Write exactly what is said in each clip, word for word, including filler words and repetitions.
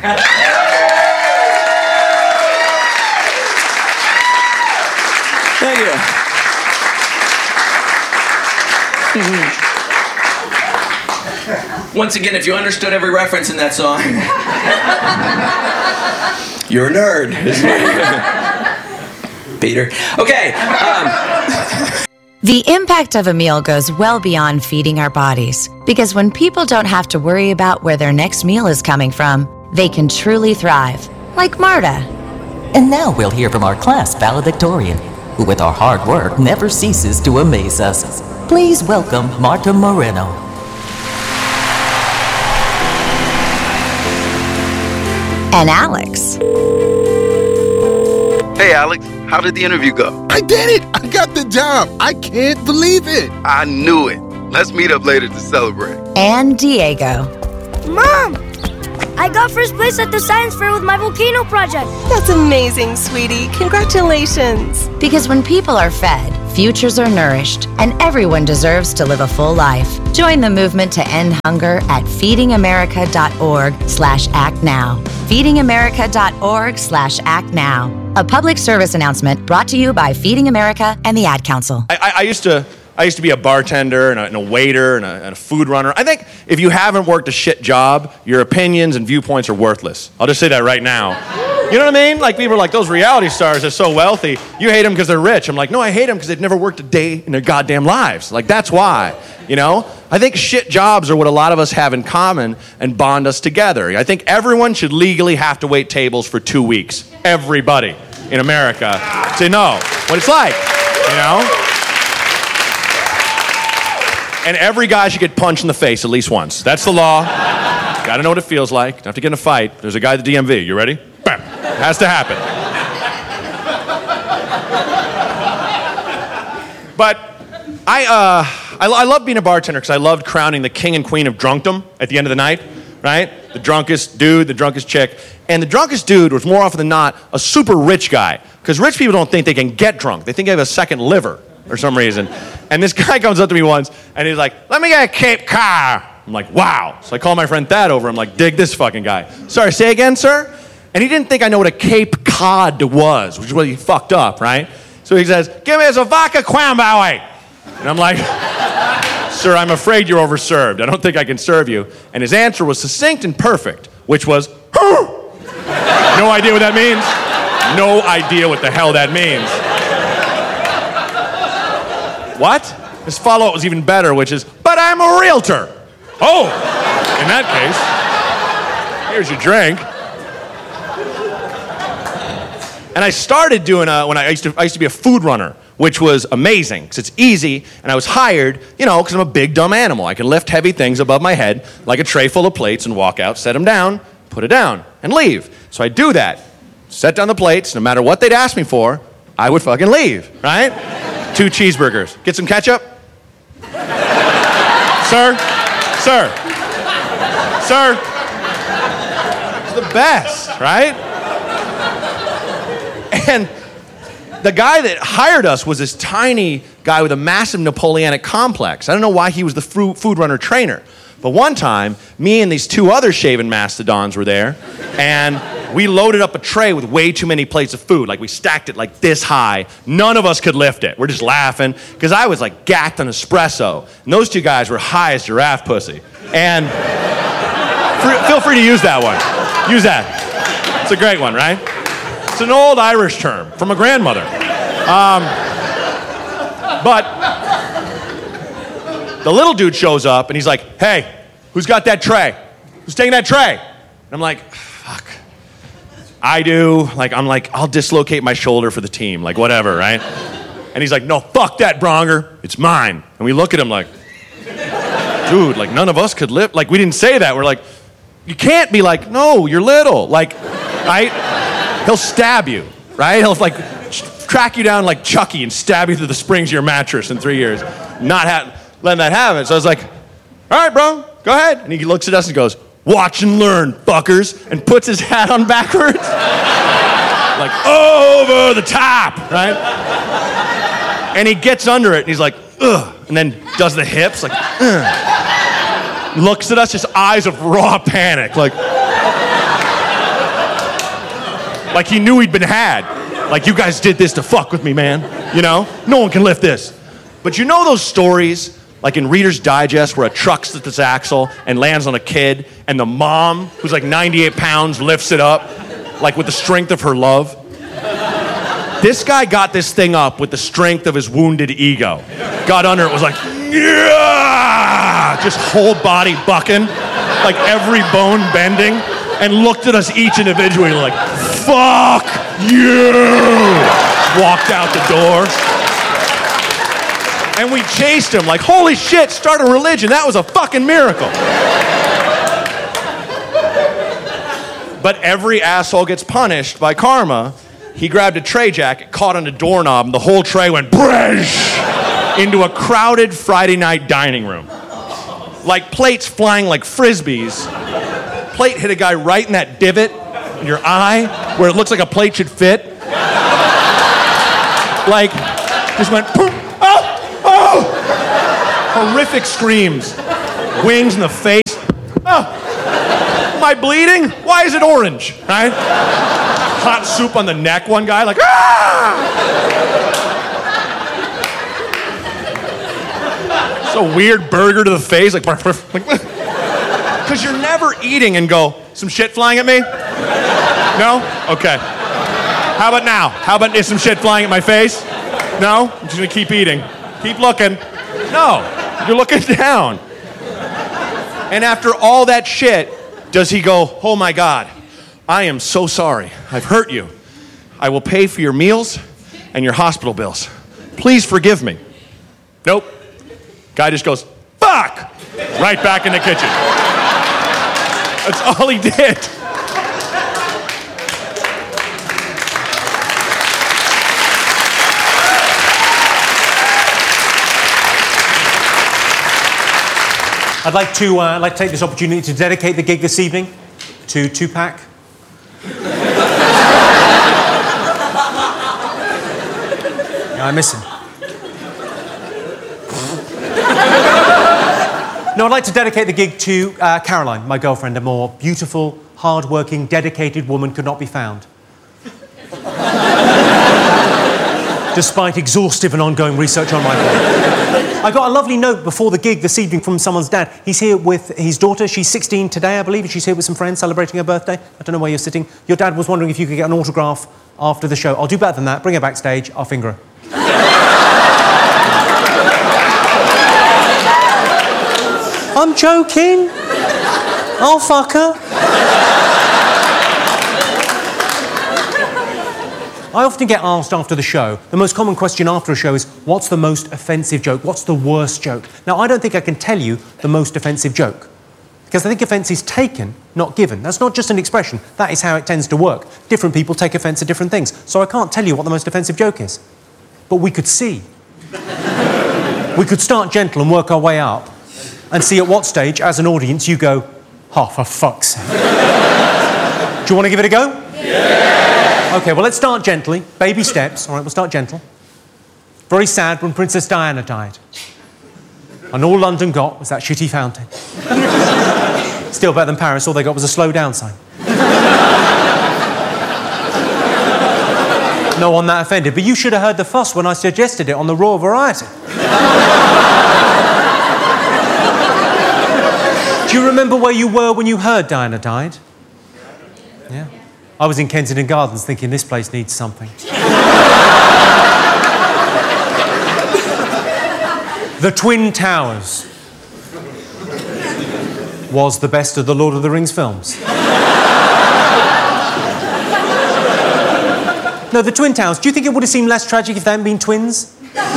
Thank you. Once again, if you understood every reference in that song, you're a nerd. Peter. Okay. Um. The impact of a meal goes well beyond feeding our bodies, because when people don't have to worry about where their next meal is coming from, they can truly thrive, like Marta. And now we'll hear from our class valedictorian, who with our hard work never ceases to amaze us. Please welcome Marta Moreno. And Alex. Hey, Alex, how did the interview go? I did it! I got the job! I can't believe it! I knew it. Let's meet up later to celebrate. And Diego. Mom! I got first place at the science fair with my volcano project. That's amazing, sweetie. Congratulations. Because when people are fed, futures are nourished, and everyone deserves to live a full life. Join the movement to end hunger at feedingamerica.org slash act now. feedingamerica.org slash act now. A public service announcement brought to you by Feeding America and the Ad Council. I, I used to I used to be a bartender and a, and a waiter and a, and a food runner. I think if you haven't worked a shit job, your opinions and viewpoints are worthless. I'll just say that right now. You know what I mean? Like, people are like, those reality stars are so wealthy. You hate them because they're rich. I'm like, no, I hate them because they've never worked a day in their goddamn lives. Like, that's why, you know? I think shit jobs are what a lot of us have in common and bond us together. I think everyone should legally have to wait tables for two weeks. Everybody in America to know what it's like, you know? And every guy should get punched in the face at least once. That's the law. Gotta know what it feels like. Don't have to get in a fight. There's a guy at the D M V. You ready? Bam. It has to happen. But I, uh, I, I love being a bartender because I loved crowning the king and queen of drunkdom at the end of the night, right? The drunkest dude, the drunkest chick. And the drunkest dude was more often than not a super rich guy, because rich people don't think they can get drunk. They think they have a second liver for some reason. And this guy comes up to me once, and he's like, let me get a Cape Cod. I'm like, wow. So I call my friend Thad over. I'm like, dig this fucking guy. Sorry, say again, sir? And he didn't think I know what a Cape Cod was, which is what he fucked up, right? So he says, give me a vodka Quambowie. And I'm like, sir, I'm afraid you're overserved. I don't think I can serve you. And his answer was succinct and perfect, which was, no idea what that means. No idea what the hell that means. What? His follow-up was even better, which is, but I'm a realtor. Oh, in that case, here's your drink. And I started doing, a, when I, I, used to, I used to be a food runner, which was amazing, because it's easy, and I was hired, you know, because I'm a big, dumb animal. I can lift heavy things above my head, like a tray full of plates, and walk out, set them down, put it down, and leave. So I do that. Set down the plates, no matter what they'd ask me for, I would fucking leave, right? Two cheeseburgers. Get some ketchup? Sir? Sir? Sir? It's the best, right? And the guy that hired us was this tiny guy with a massive Napoleonic complex. I don't know why he was the food runner trainer. But one time, me and these two other shaven mastodons were there, and we loaded up a tray with way too many plates of food. Like, we stacked it like this high. None of us could lift it. We're just laughing, because I was like gacked on espresso, and those two guys were high as giraffe pussy. And free, feel free to use that one. Use that. It's a great one, right? It's an old Irish term from a grandmother. Um, but the little dude shows up, and he's like, hey, who's got that tray? Who's taking that tray? And I'm like, fuck. I do. Like, I'm like, I'll dislocate my shoulder for the team. Like, whatever, right? And he's like, no, fuck that, Bronger. It's mine. And we look at him like, dude, like, none of us could lift. Like, we didn't say that. We're like, you can't be like, no, you're little. Like, right? He'll stab you, right? He'll, like, track you down like Chucky and stab you through the springs of your mattress in three years. Not ha- letting that happen. So I was like, all right, bro, go ahead. And he looks at us and goes, watch and learn, fuckers, and puts his hat on backwards. Like, over the top, right? And he gets under it, and he's like, ugh, and then does the hips, like, ugh. Looks at us, just eyes of raw panic, like, Like he knew he'd been had. Like, you guys did this to fuck with me, man. You know? No one can lift this. But you know those stories, like in Reader's Digest, where a truck slips its axle and lands on a kid, and the mom, who's like ninety-eight pounds, lifts it up, like with the strength of her love? This guy got this thing up with the strength of his wounded ego. Got under it, was like, yeah! Just whole body bucking, like every bone bending, and looked at us each individually like, fuck you! Walked out the door. And we chased him like, holy shit, start a religion. That was a fucking miracle. But every asshole gets punished by karma. He grabbed a tray jacket, caught on a doorknob, and the whole tray went bresh into a crowded Friday night dining room. Like plates flying like frisbees. Plate hit a guy right in that divot in your eye where it looks like a plate should fit. Like, just went, poof, oh, oh! Horrific screams. Wings in the face. Oh, am I bleeding? Why is it orange, right? Hot soup on the neck, one guy, like, ah! It's a weird burger to the face, like, like, because you're never eating and go, some shit flying at me? No? Okay. How about now? How about is some shit flying at my face? No? I'm just gonna keep eating. Keep looking. No, you're looking down. And after all that shit, does he go, oh my God, I am so sorry. I've hurt you. I will pay for your meals and your hospital bills. Please forgive me. Nope. Guy just goes, fuck! Right back in the kitchen. That's all he did. I'd like to uh, like to take this opportunity to dedicate the gig this evening to Tupac. Yeah, I miss him. No, I'd like to dedicate the gig to uh, Caroline, my girlfriend. A more beautiful, hard-working, dedicated woman could not be found. Despite exhaustive and ongoing research on my part. I got a lovely note before the gig this evening from someone's dad. He's here with his daughter. She's sixteen today, I believe, and she's here with some friends celebrating her birthday. I don't know where you're sitting. Your dad was wondering if you could get an autograph after the show. I'll do better than that. Bring her backstage. I'll finger her. I'm joking. I'll fuck her. I often get asked after the show, the most common question after a show is, what's the most offensive joke? What's the worst joke? Now, I don't think I can tell you the most offensive joke, because I think offence is taken, not given. That's not just an expression. That is how it tends to work. Different people take offence at different things. So I can't tell you what the most offensive joke is. But we could see. We could start gentle and work our way up and see at what stage, as an audience, you go, oh, for fuck's sake. Do you want to give it a go? Yeah! OK, well, let's start gently. Baby steps. All right, we'll start gentle. Very sad when Princess Diana died. And all London got was that shitty fountain. Still better than Paris. All they got was a slow down sign. No one that offended. But you should have heard the fuss when I suggested it on the Raw Variety. Do you remember where you were when you heard Diana died? Yeah. I was in Kensington Gardens thinking this place needs something. The Twin Towers was the best of the Lord of the Rings films. No, the Twin Towers. Do you think it would have seemed less tragic if they hadn't been twins?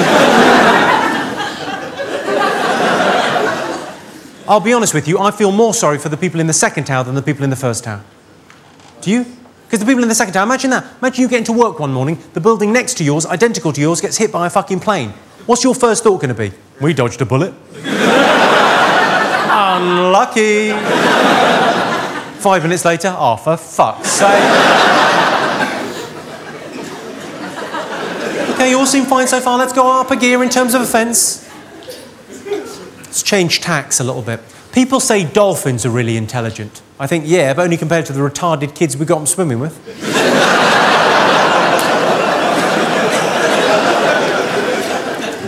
I'll be honest with you, I feel more sorry for the people in the second tower than the people in the first tower. Do you? Because the people in the second tower, imagine that. Imagine you getting to work one morning, the building next to yours, identical to yours, gets hit by a fucking plane. What's your first thought going to be? We dodged a bullet. Unlucky. Five minutes later, oh, for fuck's sake. OK, you all seem fine so far. Let's go up a gear in terms of offence. Let's change tacks a little bit. People say dolphins are really intelligent. I think, yeah, but only compared to the retarded kids we got them swimming with.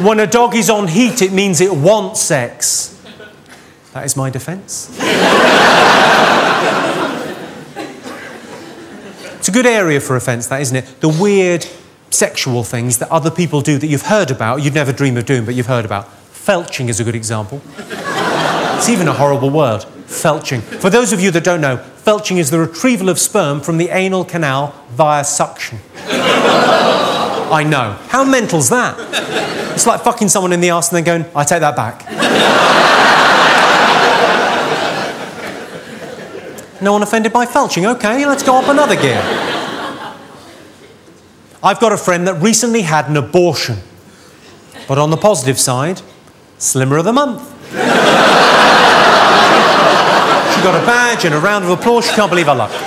When a dog is on heat, it means it wants sex. That is my defence. It's a good area for offence, that, isn't it? The weird sexual things that other people do that you've heard about, you'd never dream of doing, but you've heard about. Felching is a good example. It's even a horrible word, felching. For those of you that don't know, felching is the retrieval of sperm from the anal canal via suction. I know. How mental's that? It's like fucking someone in the arse and then going, I take that back. No one offended by felching? Okay, let's go up another gear. I've got a friend that recently had an abortion. But on the positive side, Slimmer of the Month. She got a badge and a round of applause. She can't believe her luck.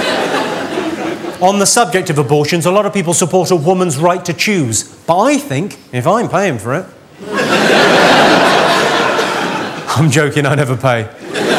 On the subject of abortions, a lot of people support a woman's right to choose. But I think, if I'm paying for it... I'm joking, I never pay.